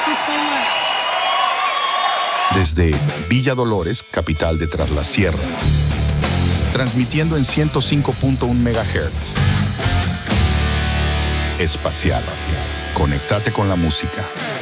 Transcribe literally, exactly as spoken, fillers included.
Thank you so much. Desde Villa Dolores, capital de Tras la Sierra, transmitiendo en ciento cinco punto uno megahertz. Espacial. Conéctate con la música.